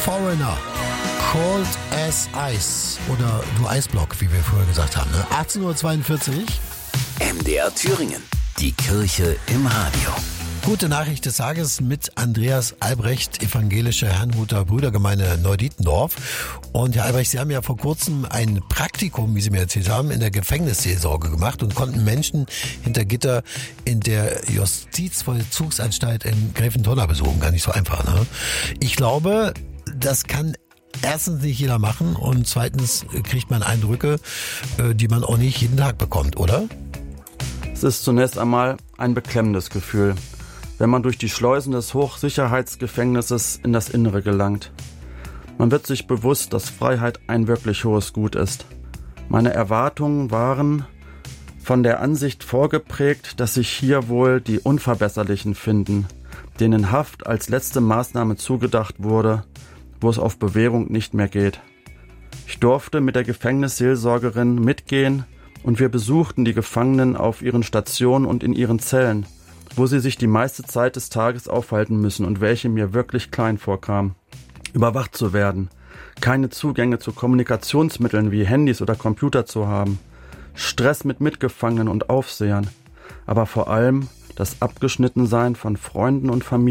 Foreigner. Cold as Ice. Oder du Eisblock, wie wir früher gesagt haben. Ne? 18.42 Uhr. MDR Thüringen. Die Kirche im Radio. Gute Nachricht des Tages mit Andreas Albrecht, evangelische Herrnhuter Brüdergemeinde Neudietendorf. Und Herr Albrecht, Sie haben ja vor kurzem ein Praktikum, wie Sie mir erzählt haben, in der Gefängnisseelsorge gemacht und konnten Menschen hinter Gitter in der Justizvollzugsanstalt in Gräfentonna besuchen. Gar nicht so einfach, ne? Ich glaube, das kann erstens nicht jeder machen und zweitens kriegt man Eindrücke, die man auch nicht jeden Tag bekommt, oder? Es ist zunächst einmal ein beklemmendes Gefühl, wenn man durch die Schleusen des Hochsicherheitsgefängnisses in das Innere gelangt. Man wird sich bewusst, dass Freiheit ein wirklich hohes Gut ist. Meine Erwartungen waren von der Ansicht vorgeprägt, dass sich hier wohl die Unverbesserlichen finden, denen Haft als letzte Maßnahme zugedacht wurde, wo es auf Bewährung nicht mehr geht. Ich durfte mit der Gefängnisseelsorgerin mitgehen und wir besuchten die Gefangenen auf ihren Stationen und in ihren Zellen, wo sie sich die meiste Zeit des Tages aufhalten müssen und welche mir wirklich klein vorkam. Überwacht zu werden, keine Zugänge zu Kommunikationsmitteln wie Handys oder Computer zu haben, Stress mit Mitgefangenen und Aufsehern, aber vor allem das Abgeschnittensein von Freunden und Familie.